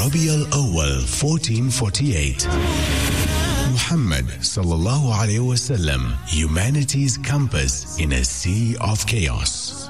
Rabi' al-Awwal 1448. Muhammad sallallahu alayhi wasallam, humanity's compass in a sea of chaos.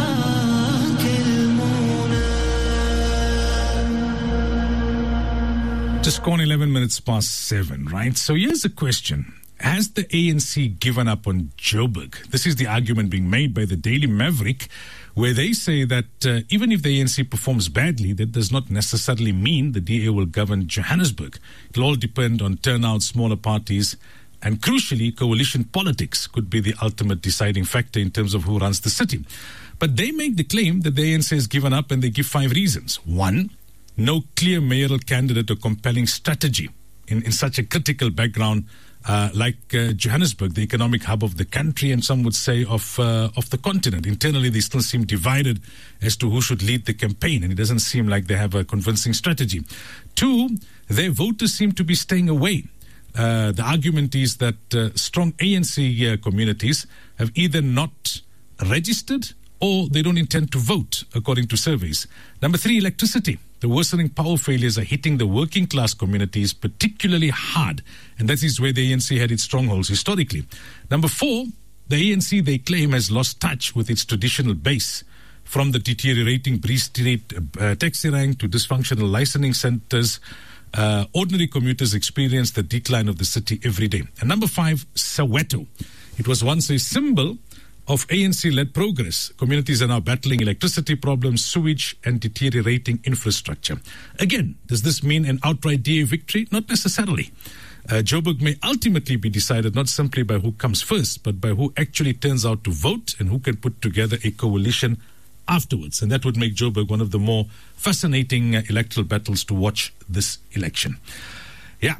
Just gone 11 minutes past 7, right? So here's a question. Has the ANC given up on Joburg? This is the argument being made by the Daily Maverick, where they say that even if the ANC performs badly, that does not necessarily mean the DA will govern Johannesburg. It'll all depend on turnout, smaller parties, and crucially, coalition politics could be the ultimate deciding factor in terms of who runs the city. But they make the claim that the ANC has given up, and they give 5 reasons. 1, no clear mayoral candidate or compelling strategy in such a critical background like Johannesburg, the economic hub of the country, and some would say of the continent. Internally, they still seem divided as to who should lead the campaign, and it doesn't seem like they have a convincing strategy. 2, their voters seem to be staying away. The argument is that strong ANC communities have either not registered or they don't intend to vote, according to surveys. Number 3, electricity. The worsening power failures are hitting the working class communities particularly hard, and that is where the ANC had its strongholds historically. Number 4, the ANC, they claim, has lost touch with its traditional base, from the deteriorating Bree Street taxi rank to dysfunctional licensing centers. Ordinary commuters experience the decline of the city every day. And number 5, Soweto. It was once a symbol of ANC-led progress. Communities are now battling electricity problems, sewage, and deteriorating infrastructure. Again, does this mean an outright DA victory? Not necessarily. Joburg may ultimately be decided not simply by who comes first, but by who actually turns out to vote and who can put together a coalition afterwards. And that would make Joburg one of the more fascinating electoral battles to watch this election. Yeah.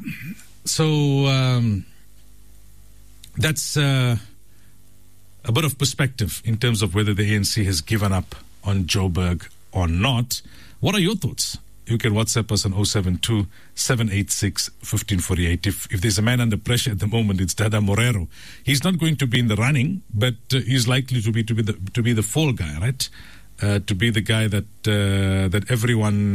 So that's a bit of perspective in terms of whether the ANC has given up on Joburg or not. What are your thoughts? You can WhatsApp us on 072-786-1548. If there's a man under pressure at the moment, it's Dada Morero. He's not going to be in the running, but he's likely to be the fall guy, right? To be the guy that everyone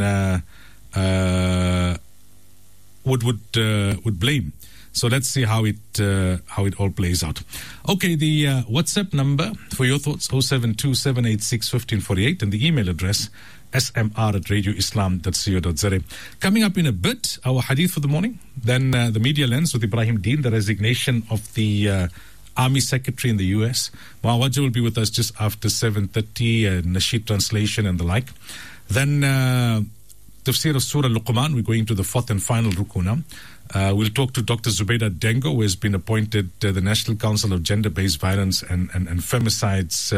would blame. So let's see how it all plays out. Okay, the WhatsApp number for your thoughts, 072-786-1548, and the email address, smr@radioislam.co.za. Coming up in a bit, our hadith for the morning, then the media lens with Ibrahim Deen, the resignation of the Army Secretary in the US. Mawajah will be with us just after 7:30, Nasheed translation and the like. Then Tafsir of Surah Luqman, we're going to the 4th and final ruku now. We'll talk to Dr. Zubaida Dengo, who has been appointed the National Council of Gender-Based Violence and Femicides,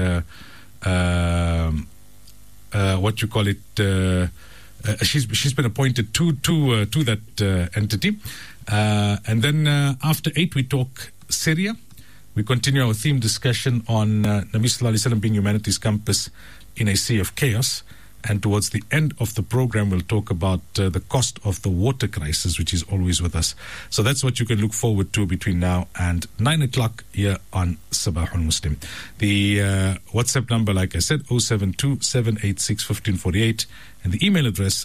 she's been appointed to that entity. And then after 8, we talk Syria. We continue our theme discussion on Nabi Sallallahu Alaihi Wasallam being humanity's compass in a sea of chaos. And towards the end of the program, we'll talk about the cost of the water crisis, which is always with us. So that's what you can look forward to between now and 9 o'clock here on Sabahul Muslim. The WhatsApp number, like I said, 072-786-1548, and the email address,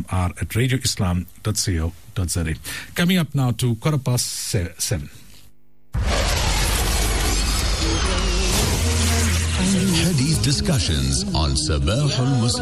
smr@radioislam.co.za. Coming up now to 7:15. Hadith discussions on Sabahul Muslim.